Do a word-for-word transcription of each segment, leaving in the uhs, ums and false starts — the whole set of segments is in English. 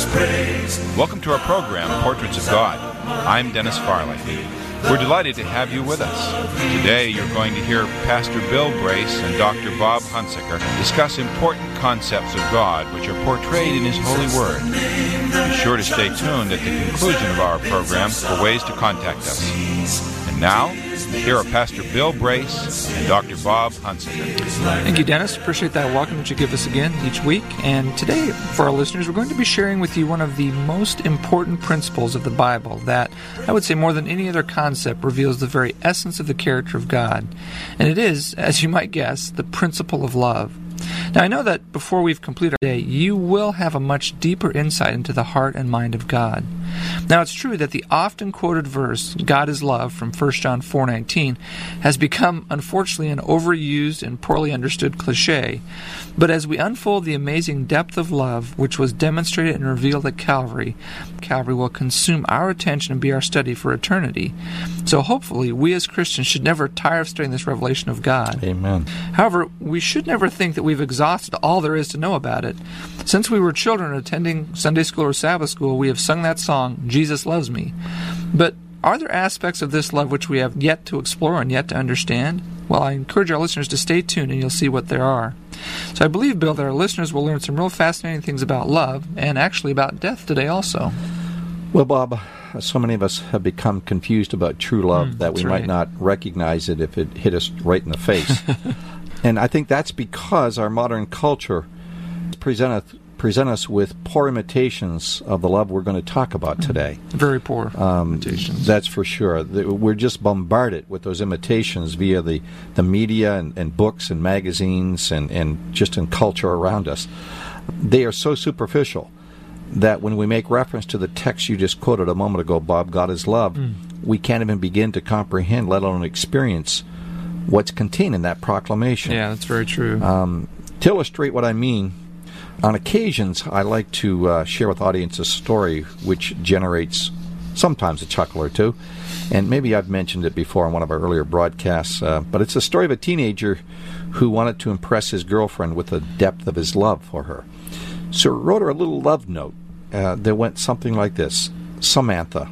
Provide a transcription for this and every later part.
Welcome to our program, Portraits of God. I'm Dennis Farley. We're delighted to have you with us. Today you're going to hear Pastor Bill Brace and Doctor Bob Hunsaker discuss important concepts of God which are portrayed in His holy Word. Be sure to stay tuned at the conclusion of our program for ways to contact us. And now, here are Pastor Bill Brace and Doctor Bob Hunsaker. Thank you, Dennis. Appreciate that welcome that you give us again each week. And today, for our listeners, we're going to be sharing with you one of the most important principles of the Bible that, I would say more than any other concept, reveals the very essence of the character of God. And it is, as you might guess, the principle of love. Now, I know that before we've completed our day, you will have a much deeper insight into the heart and mind of God. Now, it's true that the often quoted verse, God is love, from First John four nineteen, has become, unfortunately, an overused and poorly understood cliche. But as we unfold the amazing depth of love which was demonstrated and revealed at Calvary, Calvary will consume our attention and be our study for eternity. So hopefully, we as Christians should never tire of studying this revelation of God. Amen. However, we should never think that we've exhausted all there is to know about it. Since we were children attending Sunday school or Sabbath school, we have sung that song, Jesus Loves Me. But are there aspects of this love which we have yet to explore and yet to understand? Well, I encourage our listeners to stay tuned and you'll see what there are. So I believe, Bill, that our listeners will learn some real fascinating things about love and actually about death today also. Well, Bob, so many of us have become confused about true love Mm, that we right. might not recognize it if it hit us right in the face. And I think that's because our modern culture present, present us with poor imitations of the love we're going to talk about today. Very poor Um, imitations. That's for sure. The- We're just bombarded with those imitations via the, the media and, and books and magazines and, and just in culture around us. They are so superficial that when we make reference to the text you just quoted a moment ago, Bob, God is love, Mm. we can't even begin to comprehend, let alone experience, what's contained in that proclamation. Yeah, that's very true. Um, to illustrate what I mean, on occasions I like to uh, share with audience a story which generates sometimes a chuckle or two, and maybe I've mentioned it before on one of our earlier broadcasts, uh, but it's a story of a teenager who wanted to impress his girlfriend with the depth of his love for her. So he wrote her a little love note uh, that went something like this: Samantha,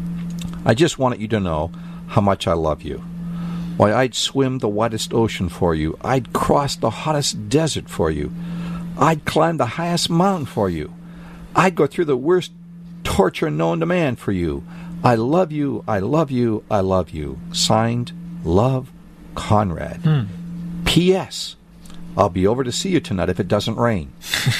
I just wanted you to know how much I love you. Why, I'd swim the widest ocean for you. I'd cross the hottest desert for you. I'd climb the highest mountain for you. I'd go through the worst torture known to man for you. I love you, I love you, I love you. Signed, Love, Conrad. Hmm. P S. I'll be over to see you tonight if it doesn't rain.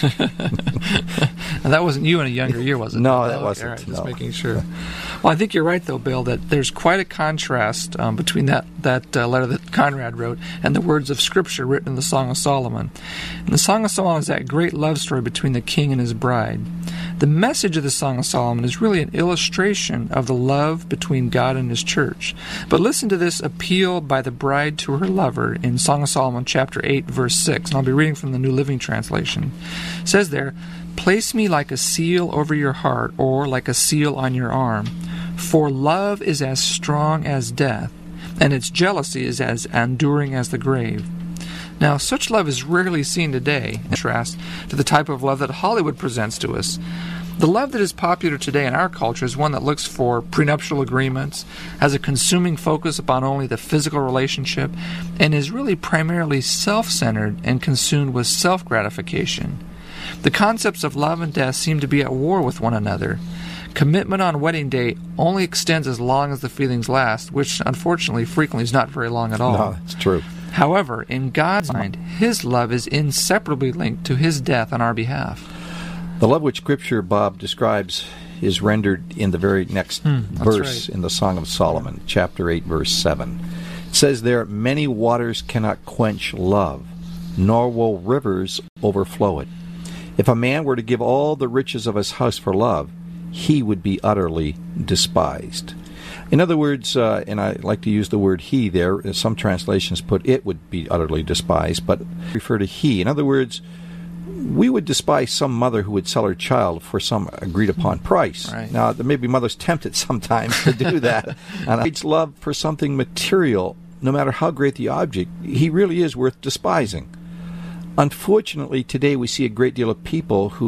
And that wasn't you in a younger year, was it? No, Oh, that okay, wasn't, all right, just no. making sure. Well, I think you're right, though, Bill, that there's quite a contrast um, between that, that uh, letter that Conrad wrote and the words of Scripture written in the Song of Solomon. And the Song of Solomon is that great love story between the king and his bride. The message of the Song of Solomon is really an illustration of the love between God and His church. But listen to this appeal by the bride to her lover in Song of Solomon chapter eight, verse six. And I'll be reading from the New Living Translation. It says there, "Place me like a seal over your heart, or like a seal on your arm. For love is as strong as death, and its jealousy is as enduring as the grave." Now, such love is rarely seen today, in contrast to the type of love that Hollywood presents to us. The love that is popular today in our culture is one that looks for prenuptial agreements, has a consuming focus upon only the physical relationship, and is really primarily self-centered and consumed with self-gratification. The concepts of love and death seem to be at war with one another. Commitment on wedding day only extends as long as the feelings last, which unfortunately frequently is not very long at all. No, it's true. However, in God's mind, His love is inseparably linked to His death on our behalf. The love which Scripture, Bob, describes is rendered in the very next Hmm, that's verse right. in the Song of Solomon, chapter eight, verse seven. It says there, "Many waters cannot quench love, nor will rivers overflow it. If a man were to give all the riches of his house for love, he would be utterly despised." In other words, uh, and I like to use the word he there, as some translations put it would be utterly despised, but refer to he. In other words, we would despise some mother who would sell her child for some agreed-upon price. Right. Now, there may be mothers tempted sometimes to do that. And God's love for something material, no matter how great the object, He really is worth despising. Unfortunately, today we see a great deal of people who